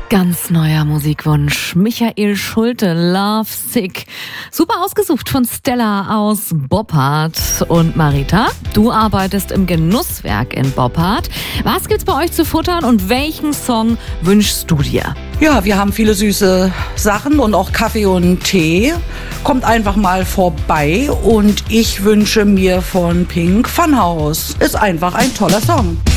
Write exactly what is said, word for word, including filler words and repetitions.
Ganz neuer Musikwunsch. Michael Schulte, Love Sick. Super ausgesucht von Stella aus Boppard. Und Marita, du arbeitest im Genusswerk in Boppard. Was gibt's bei euch zu futtern und welchen Song wünschst du dir? Ja, wir haben viele süße Sachen und auch Kaffee und Tee. Kommt einfach mal vorbei und ich wünsche mir von Pink Funhouse. Ist einfach ein toller Song.